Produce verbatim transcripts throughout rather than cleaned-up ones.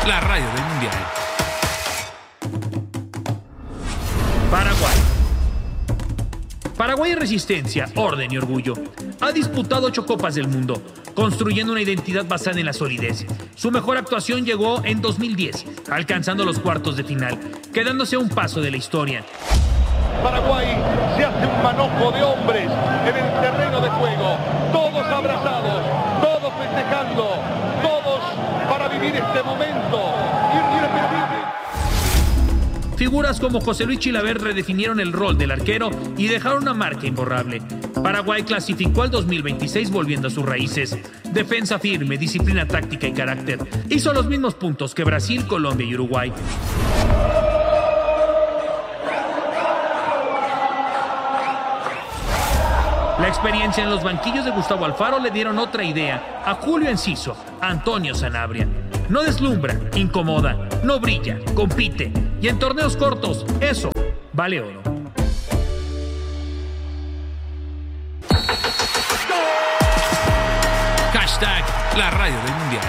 la radio del Mundial. Paraguay. Paraguay es resistencia, orden y orgullo. Ha disputado ocho Copas del Mundo, construyendo una identidad basada en la solidez. Su mejor actuación llegó en dos mil diez, alcanzando los cuartos de final, quedándose a un paso de la historia. Paraguay se hace un manojo de hombres en el terreno de juego, todos abrazados, todos festejando, todos para vivir este momento irrepetible. Figuras como José Luis Chilaver redefinieron el rol del arquero y dejaron una marca imborrable. Paraguay clasificó al dos mil veintiséis volviendo a sus raíces. Defensa firme, disciplina táctica y carácter. Hizo los mismos puntos que Brasil, Colombia y Uruguay. La experiencia en los banquillos de Gustavo Alfaro le dieron otra idea a Julio Enciso, a Antonio Sanabria. No deslumbra, incomoda, no brilla, compite. Y en torneos cortos, eso vale oro. Hashtag la radio del Mundial.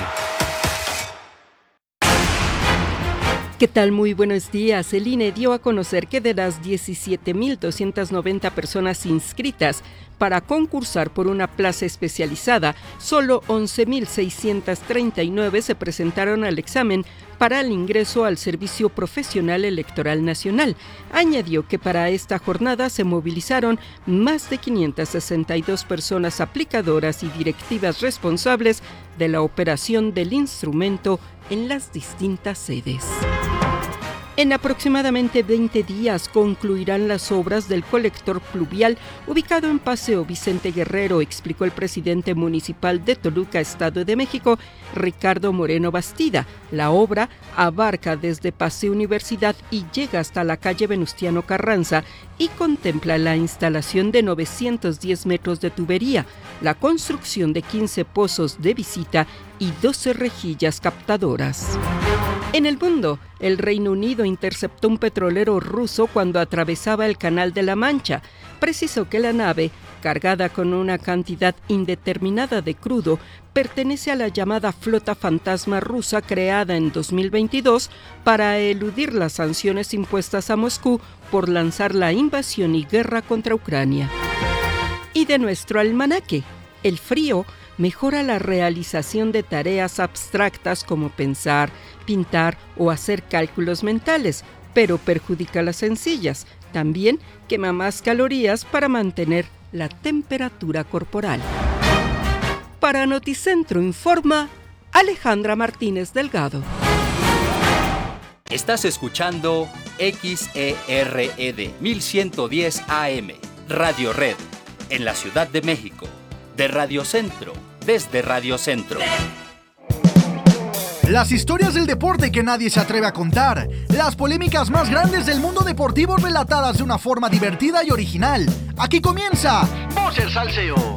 ¿Qué tal? Muy buenos días. El I N E dio a conocer que de las diecisiete mil doscientas noventa personas inscritas para concursar por una plaza especializada, solo once mil seiscientos treinta y nueve se presentaron al examen para el ingreso al Servicio Profesional Electoral Nacional. Añadió que para esta jornada se movilizaron más de quinientas sesenta y dos personas aplicadoras y directivas responsables de la operación del instrumento en las distintas sedes. En aproximadamente veinte días concluirán las obras del colector pluvial ubicado en Paseo Vicente Guerrero, explicó el presidente municipal de Toluca, Estado de México, Ricardo Moreno Bastida. La obra abarca desde Paseo Universidad y llega hasta la calle Venustiano Carranza y contempla la instalación de novecientos diez metros de tubería, la construcción de quince pozos de visita y doce rejillas captadoras. En el mundo, el Reino Unido interceptó un petrolero ruso cuando atravesaba el Canal de la Mancha. Precisó que la nave, cargada con una cantidad indeterminada de crudo, pertenece a la llamada Flota Fantasma rusa creada en dos mil veintidós para eludir las sanciones impuestas a Moscú por lanzar la invasión y guerra contra Ucrania. Y de nuestro almanaque, el frío mejora la realización de tareas abstractas como pensar, pintar o hacer cálculos mentales, pero perjudica las sencillas. También quema más calorías para mantener la temperatura corporal. Para Noticentro informa Alejandra Martínez Delgado. Estás escuchando X E R E D mil ciento diez A M, Radio Red, en la Ciudad de México. De Radio Centro, desde Radio Centro. Las historias del deporte que nadie se atreve a contar. Las polémicas más grandes del mundo deportivo relatadas de una forma divertida y original. Aquí comienza Voz el Salseo.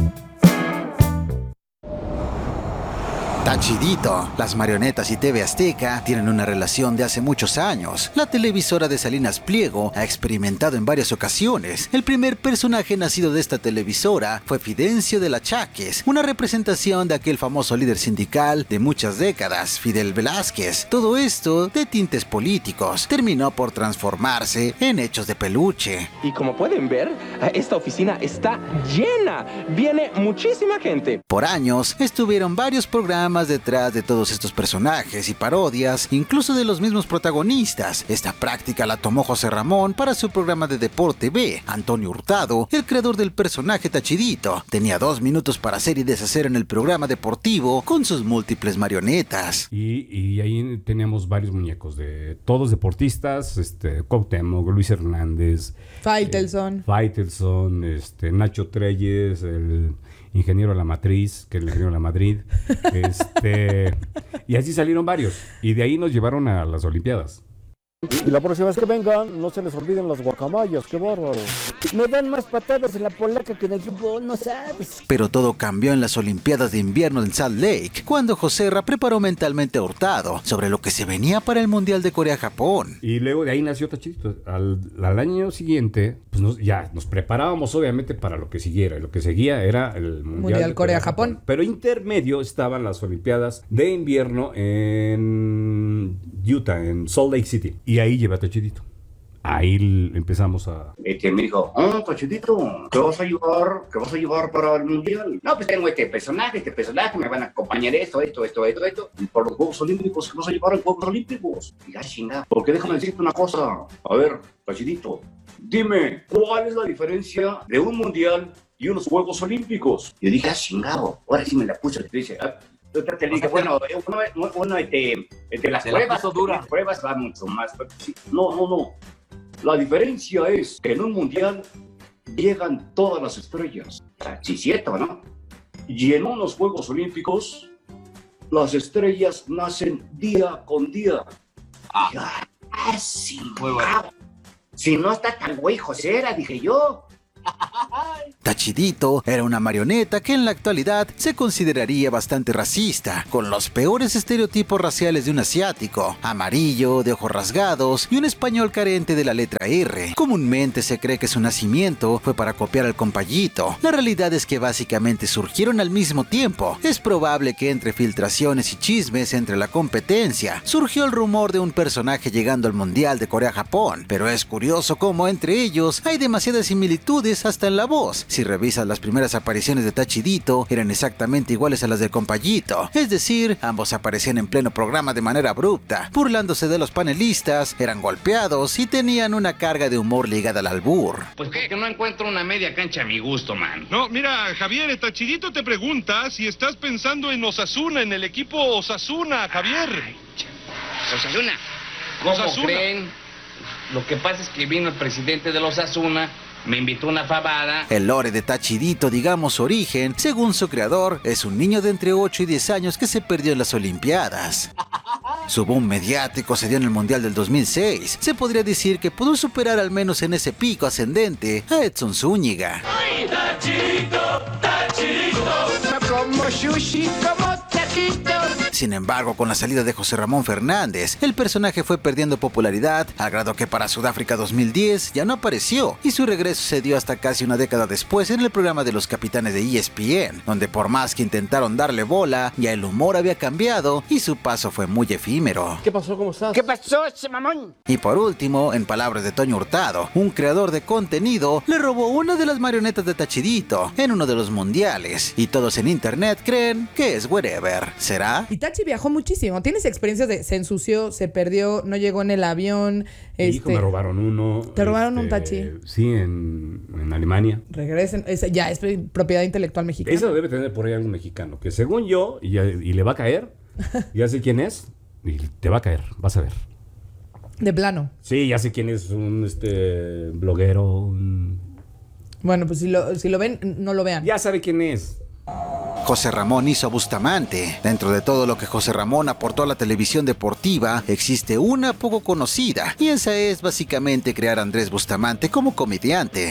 Tachidito. Las marionetas y T V Azteca tienen una relación de hace muchos años. La televisora de Salinas Pliego ha experimentado en varias ocasiones. El primer personaje nacido de esta televisora fue Fidencio de la Cháquez, una representación de aquel famoso líder sindical de muchas décadas, Fidel Velázquez. Todo esto, de tintes políticos, terminó por transformarse en hechos de peluche. Y como pueden ver, esta oficina está llena. Viene muchísima gente. Por años estuvieron varios programas detrás de todos estos personajes y parodias, incluso de los mismos protagonistas. Esta práctica la tomó José Ramón para su programa de Deporte B. Antonio Hurtado, el creador del personaje Tachidito, tenía dos minutos para hacer y deshacer en el programa deportivo con sus múltiples marionetas. Y, y ahí teníamos varios muñecos, de todos deportistas, este, Cuauhtémoc, Luis Hernández, Faitelson, eh, Faitelson, este, Nacho Treyes, el ingeniero de la matriz, que es el ingeniero de la Madrid, este, y así salieron varios, y de ahí nos llevaron a las Olimpiadas. Y la próxima vez que vengan, no se les olviden las guacamayas, qué bárbaro. Me dan más patadas en la polaca que en el fútbol, no sabes. Pero todo cambió en las Olimpiadas de Invierno en Salt Lake, cuando Joserra preparó mentalmente a Hurtado sobre lo que se venía para el Mundial de Corea-Japón. Y luego de ahí nació Tachidito. Al, al año siguiente, pues nos, ya nos preparábamos obviamente para lo que siguiera. Lo que seguía era el Mundial, Mundial Corea-Japón. Corea Pero intermedio estaban las Olimpiadas de Invierno en Utah, en Salt Lake City. Y ahí llevé a Tachidito. Ahí empezamos a... Este me dijo, oh, Tachidito, ¿qué vas a llevar? ¿Qué vas a llevar para el Mundial? No, pues tengo este personaje, este personaje, me van a acompañar esto, esto, esto, esto, esto. Y por los Juegos Olímpicos, ¿qué vas a llevar a los Juegos Olímpicos? Y ya, chingada. Porque déjame decirte una cosa. A ver, Tachidito, dime, ¿cuál es la diferencia de un Mundial y unos Juegos Olímpicos? Y yo dije, ah, chingado, ahora sí me la puse. Y dice, ah, te dije, bueno, uno, uno este, este, las pruebas, las pruebas va mucho más. No, no, no. La diferencia es que en un mundial llegan todas las estrellas. Sí, cierto, ¿no? Y en unos Juegos Olímpicos, las estrellas nacen día con día. Ah, ah sí. Muy bueno. Si no está tan güey Josera, dije yo. Tachidito era una marioneta que en la actualidad se consideraría bastante racista, con los peores estereotipos raciales de un asiático, amarillo, de ojos rasgados y un español carente de la letra R. Comúnmente se cree que su nacimiento fue para copiar al compayito. La realidad es que básicamente surgieron al mismo tiempo. Es probable que entre filtraciones y chismes entre la competencia, surgió el rumor de un personaje llegando al Mundial de Corea-Japón, pero es curioso cómo entre ellos hay demasiadas similitudes hasta en la voz. Si revisas las primeras apariciones de Tachidito, eran exactamente iguales a las del compayito, es decir, ambos aparecían en pleno programa de manera abrupta, burlándose de los panelistas, eran golpeados y tenían una carga de humor ligada al albur. Pues que, que no encuentro una media cancha a mi gusto, man. No, mira, Javier, Tachidito te pregunta si estás pensando en Osasuna, en el equipo Osasuna, Javier. Ay, Osasuna, ¿cómo Osasuna. creen? Lo que pasa es que vino el presidente de los Osasuna, me invitó una fabada. El lore de Tachidito, digamos su origen, según su creador, es un niño de entre ocho y diez años que se perdió en las Olimpiadas. Su boom mediático se dio en el Mundial del dos mil seis. Se podría decir que pudo superar al menos en ese pico ascendente a Edson Zúñiga. ¡Ay, Tachito, Tachito! Como sushi, como taquito. Sin embargo, con la salida de José Ramón Fernández, el personaje fue perdiendo popularidad, al grado que para Sudáfrica dos mil diez ya no apareció, y su regreso se dio hasta casi una década después en el programa de los capitanes de E S P N, donde por más que intentaron darle bola, ya el humor había cambiado y su paso fue muy efímero. ¿Qué pasó? ¿Cómo estás? ¿Qué pasó, ese mamón? Y por último, en palabras de Toño Hurtado, un creador de contenido le robó una de las marionetas de Tachidito en uno de los mundiales, y todos en internet creen que es whatever. ¿Será? Y Tachi viajó muchísimo. ¿Tienes experiencias de se ensució, se perdió, no llegó en el avión? Este... Hijo, me robaron uno. ¿Te robaron este, un Tachi? Sí, en, en Alemania. Regresen. Es, ya es propiedad intelectual mexicana. Eso debe tener por ahí algún mexicano, que según yo, y, y le va a caer, ya sé quién es, y te va a caer, vas a ver. De plano. Sí, ya sé quién es, un este bloguero. Un... Bueno, pues si lo, si lo ven, no lo vean. Ya sabe quién es. José Ramón hizo a Bustamante. Dentro de todo lo que José Ramón aportó a la televisión deportiva, existe una poco conocida, y esa es básicamente crear a Andrés Bustamante como comediante.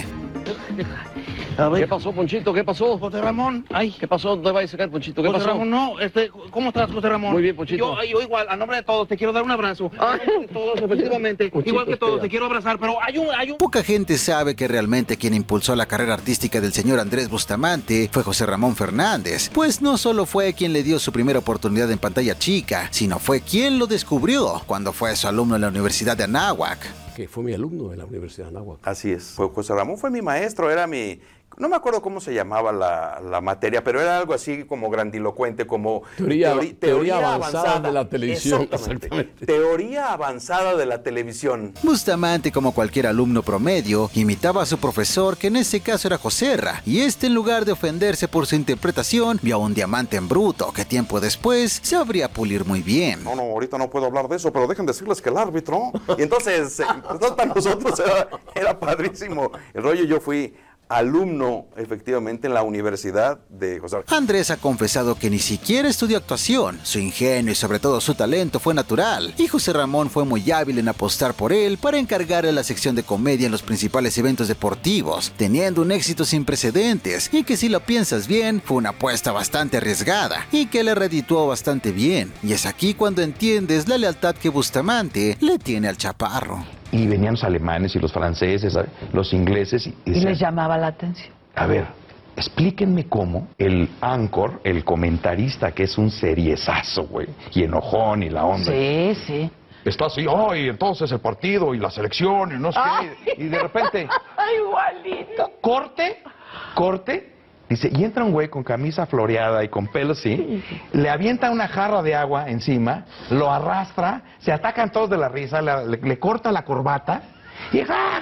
A ver. ¿Qué pasó, Ponchito? ¿Qué pasó? José Ramón. Ay, ¿qué pasó? ¿Dónde va a sacar, Ponchito? ¿Qué José pasó? Ramón, no. Este, ¿cómo estás, José Ramón? Muy bien, Ponchito. Yo, yo igual, a nombre de todos, te quiero dar un abrazo. Ay, todos, efectivamente. Ponchito, igual que todos, espera. te quiero abrazar, pero hay un, hay un... Poca gente sabe que realmente quien impulsó la carrera artística del señor Andrés Bustamante fue José Ramón Fernández, pues no solo fue quien le dio su primera oportunidad en pantalla chica, sino fue quien lo descubrió cuando fue su alumno en la Universidad de Anáhuac. Que fue mi alumno en la Universidad de Anáhuac. Así es. Pues José Ramón fue mi maestro, era mi... No me acuerdo cómo se llamaba la, la materia, pero era algo así como grandilocuente, como... Teoría, teori, teoría, teoría avanzada, avanzada de la televisión. Exactamente. Exactamente. Teoría avanzada de la televisión. Bustamante, como cualquier alumno promedio, imitaba a su profesor, que en ese caso era Joserra, y este, en lugar de ofenderse por su interpretación, vio un diamante en bruto que tiempo después se habría pulir muy bien. No, no, ahorita no puedo hablar de eso, pero dejen decirles que el árbitro... Y entonces, entonces para nosotros era, era padrísimo el rollo. Yo fui alumno efectivamente en la Universidad de José Ramón. Andrés ha confesado que ni siquiera estudió actuación, su ingenio y sobre todo su talento fue natural, y José Ramón fue muy hábil en apostar por él para encargarle la sección de comedia en los principales eventos deportivos, teniendo un éxito sin precedentes, y que si lo piensas bien, fue una apuesta bastante arriesgada, y que le redituó bastante bien, y es aquí cuando entiendes la lealtad que Bustamante le tiene al Chaparro. Y venían los alemanes y los franceses, ¿sabes? Los ingleses. Y, y, decían, y les llamaba la atención. A ver, explíquenme cómo el anchor, el comentarista, que es un seriezazo, güey, y enojón y la onda. Sí, sí. Está así, ay, entonces el partido y la selección y no sé qué. Y de repente... Igualito. Corte, corte. Dice, y entra un güey con camisa floreada y con pelo así, le avienta una jarra de agua encima, lo arrastra, se atacan todos de la risa, le, le, le corta la corbata, y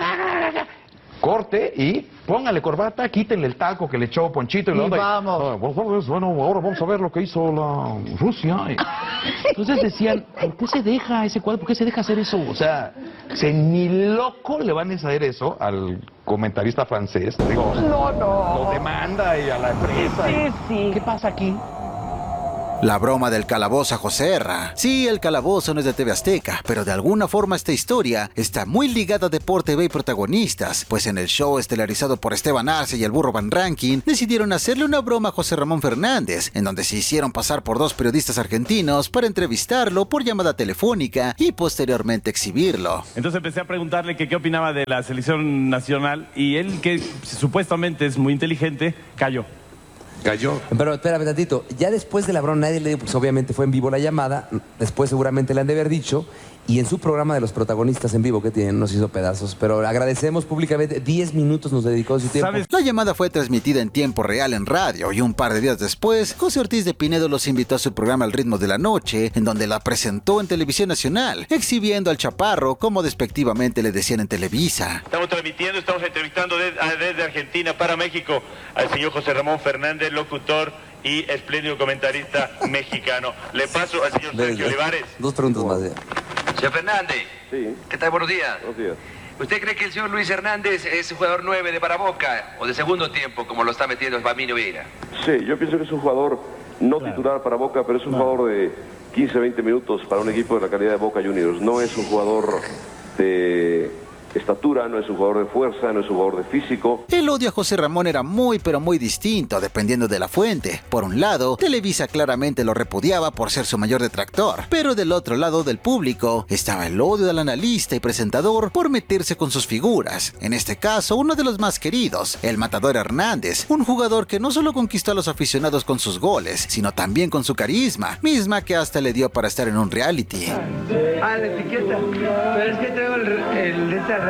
corte y póngale corbata, quítenle el talco que le echó Ponchito y, y lo vamos. Ah, bueno, ahora vamos a ver lo que hizo la Rusia. Entonces decían, ¿por qué se deja ese cuadro? ¿Por qué se deja hacer eso? O sea, se ni loco le van a hacer eso al comentarista francés. Digo, no, no. Lo demanda y a la empresa. Sí, sí. ¿Qué pasa aquí? La broma del calabozo a Joserra. Sí, el calabozo no es de T V Azteca, pero de alguna forma esta historia está muy ligada a Deporte B y protagonistas, pues en el show estelarizado por Esteban Arce y el Burro Van Rankin, decidieron hacerle una broma a José Ramón Fernández, en donde se hicieron pasar por dos periodistas argentinos para entrevistarlo por llamada telefónica y posteriormente exhibirlo. Entonces empecé a preguntarle que qué opinaba de la selección nacional y él, que supuestamente es muy inteligente, cayó. Cayó. Pero espérame tantito, ya después de la broma nadie le dio, pues obviamente fue en vivo la llamada, después seguramente le han de haber dicho, y en su programa de los protagonistas en vivo que tienen nos hizo pedazos, pero agradecemos públicamente, diez minutos nos dedicó su tiempo. ¿Sabes? La llamada fue transmitida en tiempo real en radio y un par de días después, José Ortiz de Pinedo los invitó a su programa Al Ritmo de la Noche, en donde la presentó en Televisión Nacional, exhibiendo al Chaparro como despectivamente le decían en Televisa. Estamos transmitiendo, estamos entrevistando desde, desde Argentina para México al señor José Ramón Fernández, locutor y espléndido comentarista mexicano. Le paso al señor Sergio Olivares. Dos preguntas más. Ya. Señor Fernández. Sí. ¿Qué tal? Buenos días. Buenos días. ¿Usted cree que el señor Luis Hernández es jugador nueve de para Boca o de segundo tiempo, como lo está metiendo Bamino Vieira? Sí, yo pienso que es un jugador no claro. titular para Boca, pero es un claro. jugador de quince, veinte minutos para un equipo de la calidad de Boca Juniors. No es un jugador de estatura, no es un jugador de fuerza, no es un jugador de físico. El odio a José Ramón era muy pero muy distinto dependiendo de la fuente. Por un lado, Televisa claramente lo repudiaba por ser su mayor detractor, pero del otro lado del público estaba el odio del analista y presentador por meterse con sus figuras. En este caso, uno de los más queridos, el Matador Hernández, un jugador que no solo conquistó a los aficionados con sus goles, sino también con su carisma, misma que hasta le dio para estar en un reality. Ah, la etiqueta, pero es que traigo el, el de esta.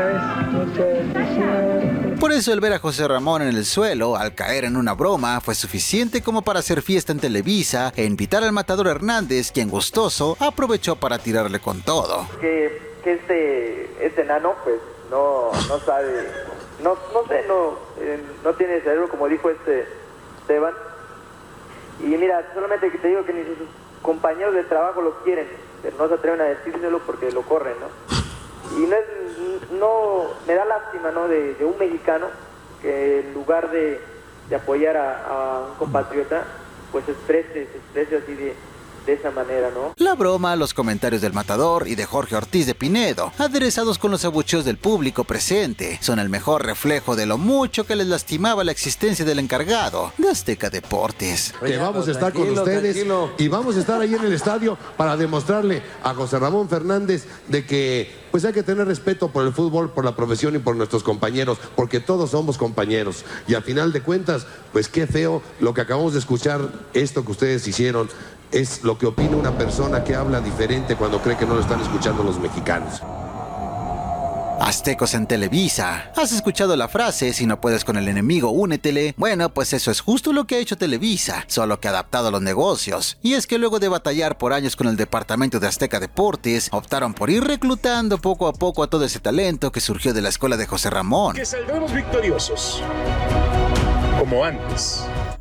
Por eso el ver a José Ramón en el suelo, al caer en una broma, fue suficiente como para hacer fiesta en Televisa e invitar al Matador Hernández, quien gustoso aprovechó para tirarle con todo. Que, que este, este nano pues no, no sabe, no, no sé, no, eh, no tiene cerebro como dijo este Esteban. Y mira, solamente que te digo que ni sus compañeros de trabajo lo quieren, pero no se atreven a decírselo porque lo corren, ¿no? Y no, es, no me da lástima, ¿no? De, de un mexicano que en lugar de, de apoyar a, a un compatriota, pues se exprese, se exprese así de, de esa manera, ¿no? La broma, los comentarios del Matador y de Jorge Ortiz de Pinedo, aderezados con los abucheos del público presente, son el mejor reflejo de lo mucho que les lastimaba la existencia del encargado de Azteca Deportes. Que vamos a estar con ustedes tranquilo. Y vamos a estar ahí en el estadio para demostrarle a José Ramón Fernández de que pues hay que tener respeto por el fútbol, por la profesión y por nuestros compañeros, porque todos somos compañeros. Y al final de cuentas, pues qué feo lo que acabamos de escuchar, esto que ustedes hicieron, es lo que opina una persona que habla diferente cuando cree que no lo están escuchando los mexicanos. Aztecos en Televisa. ¿Has escuchado la frase, si no puedes con el enemigo, únetele? Bueno, pues eso es justo lo que ha hecho Televisa, solo que adaptado a los negocios. Y es que luego de batallar por años con el departamento de Azteca Deportes, optaron por ir reclutando poco a poco a todo ese talento que surgió de la escuela de José Ramón. Que saldremos victoriosos, como antes.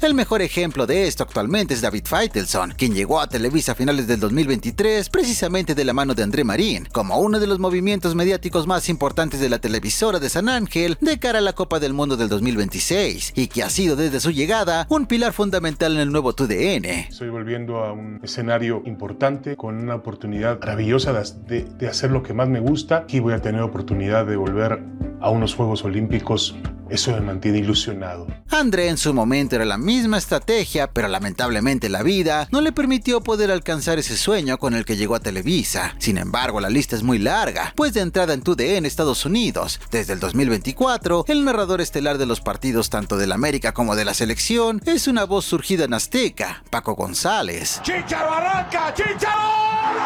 El mejor ejemplo de esto actualmente es David Faitelson, quien llegó a Televisa a finales del dos mil veintitrés precisamente de la mano de André Marín, como uno de los movimientos mediáticos más importantes de la televisora de San Ángel de cara a la Copa del Mundo del dos mil veintiséis, y que ha sido desde su llegada un pilar fundamental en el nuevo T U D N. Estoy volviendo a un escenario importante con una oportunidad maravillosa de, de hacer lo que más me gusta. Aquí voy a tener oportunidad de volver a unos Juegos Olímpicos. Eso me mantiene ilusionado. André en su momento era la misma estrategia, pero lamentablemente la vida no le permitió poder alcanzar ese sueño con el que llegó a Televisa. Sin embargo, la lista es muy larga, pues de entrada en T U D N Estados Unidos, desde el dos mil veinticuatro, el narrador estelar de los partidos tanto del América como de la selección es una voz surgida en Azteca, Paco González. ¡Chícharo arranca! ¡Chícharo!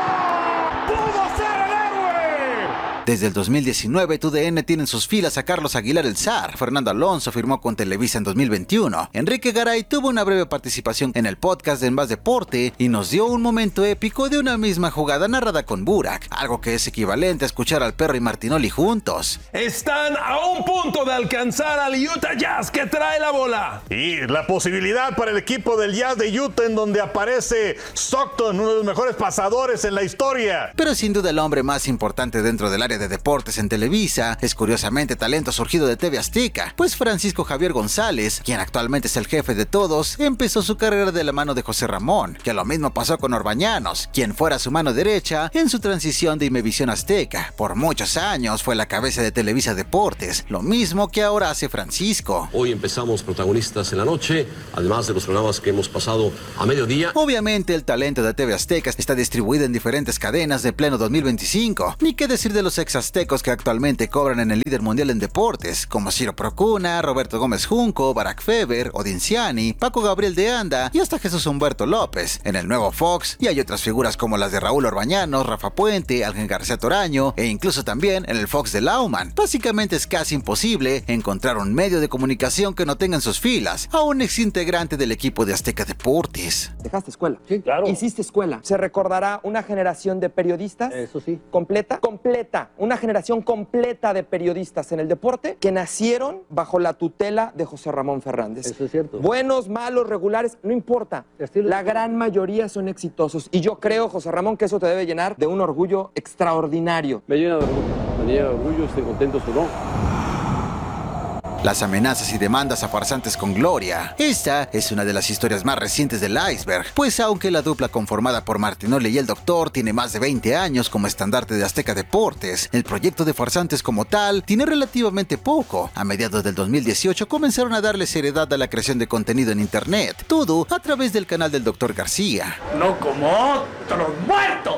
¡Pudo ser el héroe! Desde el dos mil diecinueve, T U D N tiene en sus filas a Carlos Aguilar el zar. Fernando Alonso firmó con Televisa en dos mil veintiuno. Enrique Garay tuvo una breve participación en el podcast de En Más Deporte y nos dio un momento épico de una misma jugada narrada con Burak, algo que es equivalente a escuchar al Perro y Martinoli juntos. Están a un punto de alcanzar al Utah Jazz que trae la bola. Y la posibilidad para el equipo del Jazz de Utah, en donde aparece Stockton, uno de los mejores pasadores en la historia. Pero sin duda el hombre más importante dentro del área de deportes en Televisa es curiosamente talento surgido de T V Azteca, pues Francisco Javier González, quien actualmente es el jefe de todos, empezó su carrera de la mano de José Ramón, que lo mismo pasó con Orbañanos, quien fuera su mano derecha en su transición de Imevisión Azteca. Por muchos años fue la cabeza de Televisa Deportes, lo mismo que ahora hace Francisco. Hoy empezamos Protagonistas en la noche, además de los programas que hemos pasado a mediodía. Obviamente el talento de T V Azteca está distribuido en diferentes cadenas de pleno dos mil veinticinco, ni qué decir de los ex aztecos que actualmente cobran en el líder mundial en deportes, como Ciro Procuna, Roberto Gómez Junco, Barack Feber, Odinciani, Paco Gabriel de Anda y hasta Jesús Humberto López. En el nuevo Fox, y hay otras figuras como las de Raúl Orbañanos, Rafa Puente, Ángel García Toraño, e incluso también en el Fox de Lauman. Básicamente es casi imposible encontrar un medio de comunicación que no tenga en sus filas a un ex integrante del equipo de Azteca Deportes. Dejaste escuela. Sí, claro. Hiciste escuela. Se recordará una generación de periodistas. Eso sí. Completa. Completa. Una generación completa de periodistas en el deporte que nacieron bajo la tutela de José Ramón Fernández. Eso es cierto. Buenos, malos, regulares, no importa. La gran mayoría son exitosos. Y yo creo, José Ramón, que eso te debe llenar de un orgullo extraordinario. Me llena de orgullo. Me llena de orgullo, estoy contento o no. Las amenazas y demandas a farsantes con gloria. Esta es una de las historias más recientes del iceberg, pues aunque la dupla conformada por Martinoli y el Doctor tiene más de veinte años como estandarte de Azteca Deportes, el proyecto de farsantes como tal tiene relativamente poco. A mediados del dos mil dieciocho comenzaron a darle seriedad a la creación de contenido en internet, todo a través del canal del Doctor García. No como otros muertos.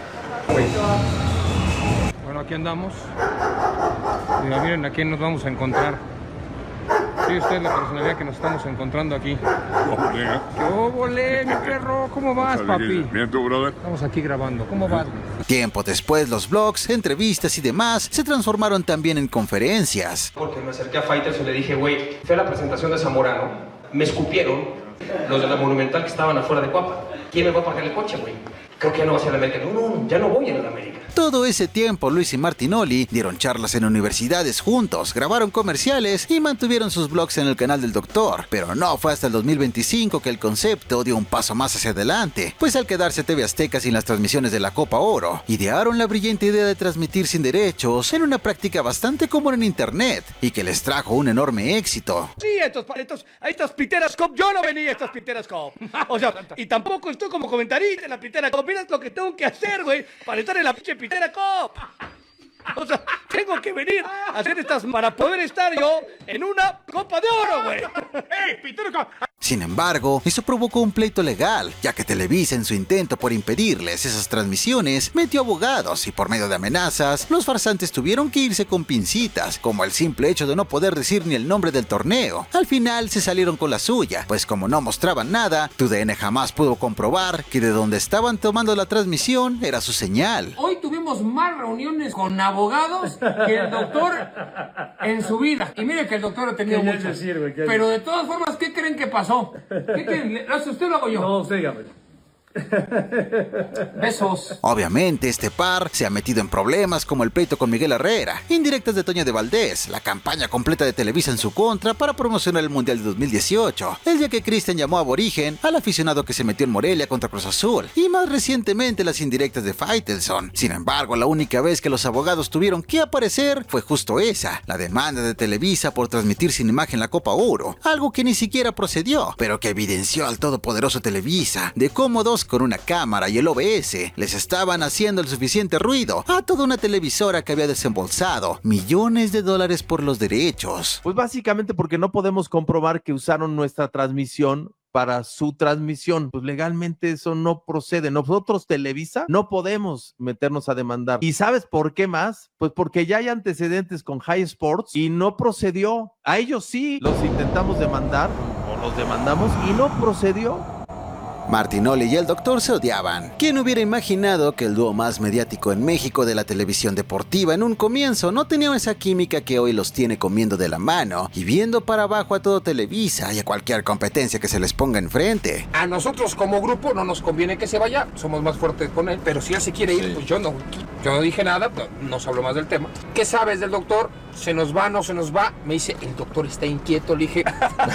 Bueno, aquí andamos. Mira, miren a quién nos vamos a encontrar. Sí, usted es la personalidad que nos estamos encontrando aquí. Hola. ¿Qué óvole, mi perro? ¿Cómo vas, papi? Bien, tú, brother. Estamos aquí grabando. ¿Cómo vas? Tiempo después, los blogs, entrevistas y demás se transformaron también en conferencias. Porque me acerqué a Fighters y le dije, güey, fue a la presentación de Zamorano, me escupieron los de la Monumental que estaban afuera de Cuapa. ¿Quién me va a pagar el coche, güey? Creo que ya no va a ser el América. No, no, ya no voy en el América. Todo ese tiempo, Luis y Martinoli dieron charlas en universidades juntos, grabaron comerciales y mantuvieron sus blogs en el canal del Doctor. Pero no fue hasta el dos mil veinticinco que el concepto dio un paso más hacia adelante, pues al quedarse T V Azteca sin las transmisiones de la Copa Oro, idearon la brillante idea de transmitir sin derechos en una práctica bastante común en internet y que les trajo un enorme éxito. Sí, estos, estos, a estas Piteras Cup, yo no venía a estas Piteras Cup. O sea, y tampoco estoy como comentarista en la Pitera Cup. Mira lo que tengo que hacer, güey, para estar en la pinche Pitera Cup. O sea, tengo que venir a hacer estas para poder estar yo en una Copa de Oro, güey. ¡Ey, Pitera Cup! Sin embargo, eso provocó un pleito legal, ya que Televisa en su intento por impedirles esas transmisiones metió abogados y por medio de amenazas, los farsantes tuvieron que irse con pincitas, como el simple hecho de no poder decir ni el nombre del torneo. Al final se salieron con la suya, pues como no mostraban nada, T U D N jamás pudo comprobar que de donde estaban tomando la transmisión era su señal. Hoy tuvimos más reuniones con abogados que el doctor en su vida. Y mire que el doctor ha tenido muchas. Pero de todas formas, ¿qué creen que pasó? ¿Qué creen? ¿Lo hace usted o lo hago yo? No, usted dígame. Besos. Obviamente, este par se ha metido en problemas como el pleito con Miguel Herrera, indirectas de Toño de Valdés, la campaña completa de Televisa en su contra para promocionar el Mundial de dos mil dieciocho, el día que Cristian llamó aborigen al aficionado que se metió en Morelia contra Cruz Azul, y más recientemente las indirectas de Faitelson. Sin embargo, la única vez que los abogados tuvieron que aparecer fue justo esa, la demanda de Televisa por transmitir sin imagen la Copa Oro, algo que ni siquiera procedió, pero que evidenció al todopoderoso Televisa de cómo dos con una cámara y el O B S les estaban haciendo el suficiente ruido a toda una televisora que había desembolsado millones de dólares por los derechos. Pues básicamente porque no podemos comprobar que usaron nuestra transmisión para su transmisión. Pues legalmente eso no procede. Nosotros, Televisa, no podemos meternos a demandar. ¿Y sabes por qué más? Pues porque ya hay antecedentes con High Sports y no procedió. A ellos sí los intentamos demandar o los demandamos y no procedió. Martinoli y el doctor se odiaban. ¿Quién hubiera imaginado que el dúo más mediático en México de la televisión deportiva en un comienzo no tenía esa química que hoy los tiene comiendo de la mano y viendo para abajo a todo Televisa y a cualquier competencia que se les ponga enfrente? A nosotros como grupo no nos conviene que se vaya, somos más fuertes con él, pero si él se quiere ir, pues yo no, yo no dije nada, no se habló más del tema. ¿Qué sabes del doctor? ¿Se nos va, no se nos va? Me dice, el doctor está inquieto, le dije.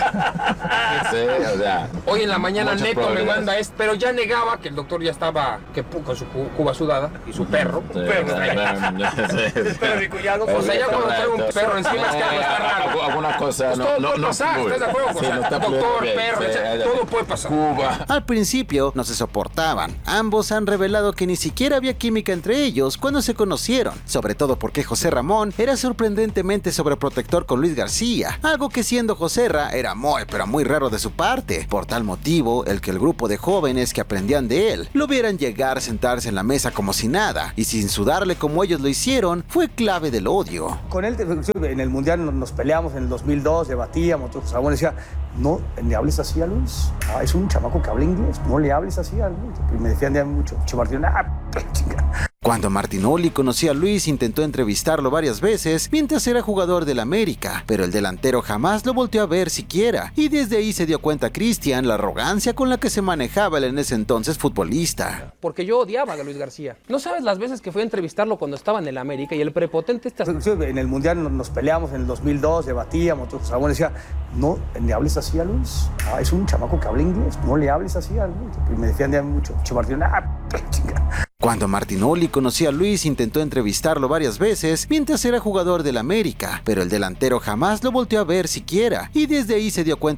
Sí, o sea, hoy en la mañana Neto me manda esto, pero ya negaba que el doctor ya estaba que con su cuba sudada y su perro. Sí, perro, sí, perro de mi cuñado. O sea, ya cuando traigo un perro encima es que algo está raro. Alguna cosa, pues no, todo no, puede no, pasar, no, ¿estás de acuerdo? sí, O sea, no está doctor, bien, perro, sí, etcétera, todo puede pasar. Cuba. Al principio no se soportaban. Ambos han revelado que ni siquiera había química entre ellos cuando se conocieron, sobre todo porque José Ramón era sorprendentemente sobreprotector con Luis García, algo que siendo Joserra era muy pero muy raro de su parte. Por tal motivo, el que el grupo de jóvenes que aprendían de él lo vieran llegar a sentarse en la mesa como si nada y sin sudarle como ellos lo hicieron fue clave del odio. Con él en el Mundial nos peleamos en el dos mil dos, debatíamos, entonces Ramón decía, no le hables así a Luis, ah, es un chamaco que habla inglés, no le hables así a Luis. Y me defendían mucho, Che Martín, ah, chinga. Cuando Martinoli conocía a Luis, intentó entrevistarlo varias veces mientras era jugador del América, pero el delantero jamás lo volteó a ver siquiera, y desde ahí se dio cuenta Cristian la arrogancia con la que se manejaba el en ese entonces futbolista. Porque yo odiaba a Luis García. No sabes las veces que fui a entrevistarlo cuando estaba en el América y el prepotente está... En el Mundial nos peleamos en el dos mil dos, debatíamos, entonces Ramón decía, no le hables así a Luis, ah, es un chamaco que habla inglés, no le hables así a Luis. Y me defendían mucho, Che Martín, ah, chinga. Cuando Martinoli conocía a Luis, intentó entrevistarlo varias veces mientras era jugador del América, pero el delantero jamás lo volteó a ver siquiera, y desde ahí se dio cuenta